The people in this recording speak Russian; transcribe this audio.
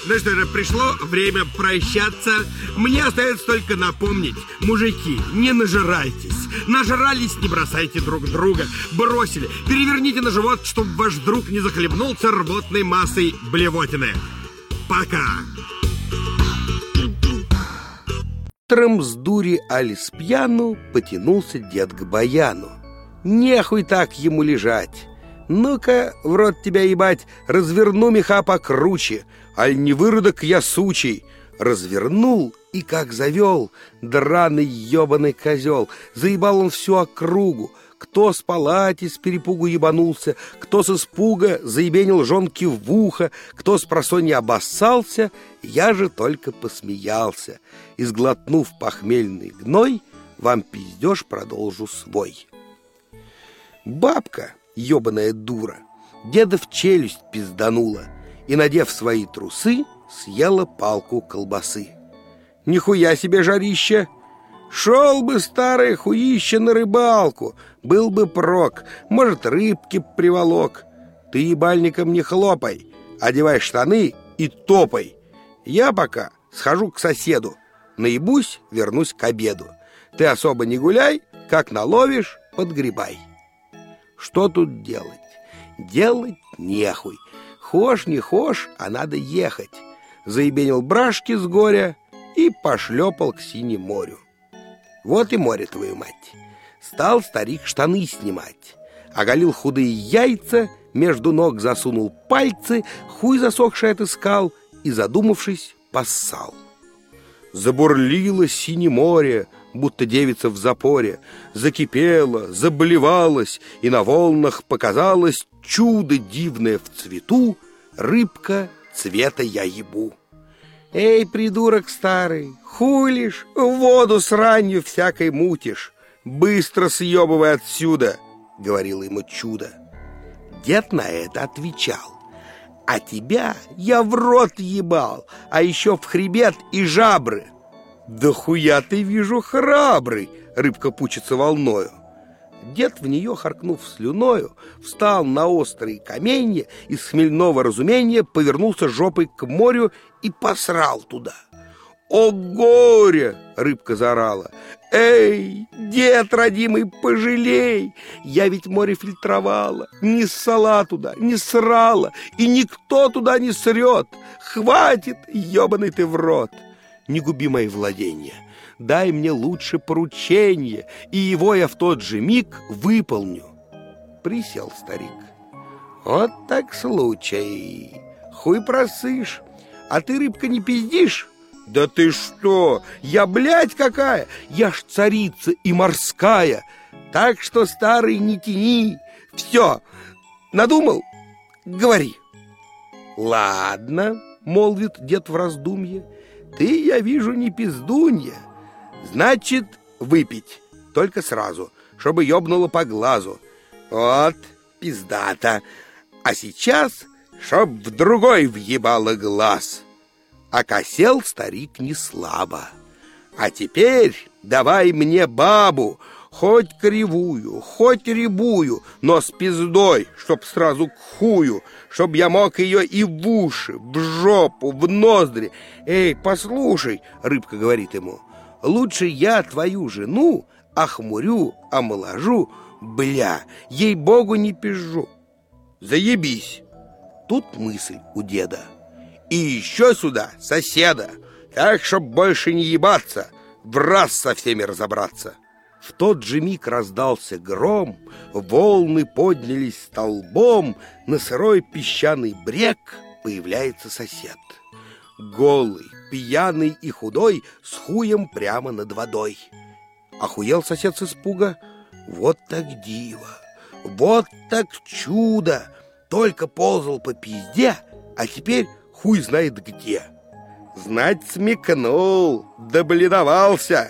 Ну что же, пришло время прощаться. Мне остается только напомнить. Мужики, не нажирайтесь. Нажрались, не бросайте друг друга. Бросили, переверните на живот, чтобы ваш друг не захлебнулся рвотной массой блевотины. Пока. Утром с дури али с пьяну потянулся дед к баяну. Нехуй так ему лежать. Ну-ка, в рот тебя ебать, разверну меха покруче, аль не выродок я сучий. Развернул и как завел, драный ебаный козел. Заебал он всю округу. Кто с палати с перепугу ебанулся, кто с испуга заебенил жонки в ухо, кто с просонья обоссался, я же только посмеялся. И, сглотнув похмельный гной, вам пиздеж продолжу свой. Бабка, ебаная дура, деда в челюсть пизданула и, надев свои трусы, съела палку колбасы. Нихуя себе жарище! Шел бы старое хуище на рыбалку, был бы прок, может, рыбки приволок. Ты ебальником не хлопай, одевай штаны и топай. Я пока схожу к соседу, наебусь, вернусь к обеду. Ты особо не гуляй, как наловишь, подгребай. Что тут делать? Делать нехуй. Хошь не хошь, а надо ехать. Заебенил брашки с горя и пошлепал к синему морю. Вот и море, твою мать. Стал старик штаны снимать. Оголил худые яйца, между ног засунул пальцы, хуй засохший отыскал и, задумавшись, поссал. Забурлило синее море, будто девица в запоре, закипела, заблевалась, и на волнах показалось чудо дивное в цвету, рыбка цвета я ебу. Эй, придурок старый, хулишь, в воду с ранью всякой мутишь, быстро съебывай отсюда, говорило ему чудо. Дед на это отвечал: а тебя я в рот ебал, а еще в хребет и жабры. Да хуя ты, вижу, храбрый, рыбка пучится волною. Дед в нее, харкнув слюною, встал на острые каменья и с хмельного разумения повернулся жопой к морю и посрал туда. «О горе!» — рыбка заорала. «Эй, дед родимый, пожалей! Я ведь море фильтровала, не ссала туда, не срала, и никто туда не срет! Хватит, ебаный ты в рот! Не губи мои владения! Дай мне лучше поручение, и его я в тот же миг выполню!» Присел старик. «Вот так случай! Хуй просышь, а ты, рыбка, не пиздишь?» «Да ты что? Я, блядь, какая! Я ж царица и морская! Так что, старый, не тяни! Все, надумал? Говори!» «Ладно, — молвит дед в раздумье, — ты, я вижу, не пиздунья. Значит, выпить, только сразу, чтобы ёбнуло по глазу. Вот, пиздата. А сейчас, чтоб в другой въебало глаз». Окосел старик не слабо. «А теперь давай мне бабу, хоть кривую, хоть рябую, но с пиздой, чтоб сразу к хую, чтоб я мог ее и в уши, в жопу, в ноздри. Эй, послушай, — рыбка говорит ему, — лучше я твою жену охмурю, омоложу, бля, ей-богу не пизжу». «Заебись!» Тут мысль у деда. «И еще сюда соседа, так, чтоб больше не ебаться, в раз со всеми разобраться». В тот же миг раздался гром, волны поднялись столбом, на сырой песчаный брег появляется сосед. Голый, пьяный и худой, с хуем прямо над водой. Охуел сосед с испуга. Вот так диво, вот так чудо! Только ползал по пизде, а теперь хуй знает где. Знать смекнул, добледовался.